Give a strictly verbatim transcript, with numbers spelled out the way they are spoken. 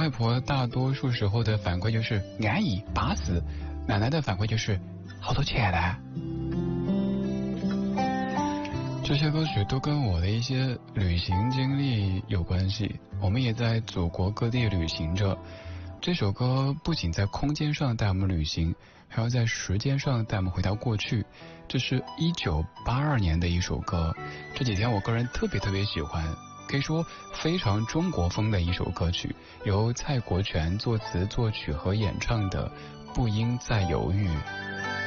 外婆大多数时候的反馈就是安逸巴适，奶奶的反馈就是好多钱呢。这些歌曲都跟我的一些旅行经历有关系，我们也在祖国各地旅行着。这首歌不仅在空间上带我们旅行，还要在时间上带我们回到过去。这是一九八二年的一首歌，这几天我个人特别特别喜欢，可以说非常中国风的一首歌曲，由蔡国权作词作曲和演唱的《不应再犹豫》。